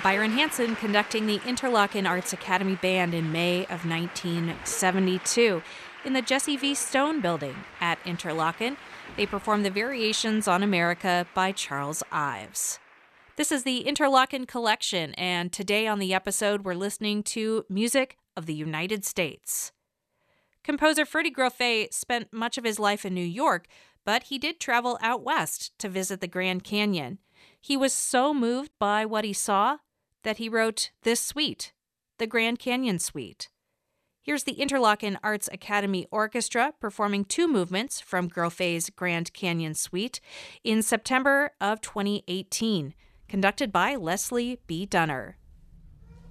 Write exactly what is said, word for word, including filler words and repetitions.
Byron Hansen conducting the Interlochen Arts Academy Band in May of nineteen seventy-two. In the Jesse V. Stone Building at Interlochen, they performed the Variations on America by Charles Ives. This is the Interlochen Collection, and today on the episode we're listening to music of the United States. Composer Ferdy Grofé spent much of his life in New York, but he did travel out west to visit the Grand Canyon. He was so moved by what he saw that he wrote this suite, the Grand Canyon Suite. Here's the Interlochen Arts Academy Orchestra performing two movements from Grofé's Grand Canyon Suite in September of twenty eighteen, conducted by Leslie B. Dunner.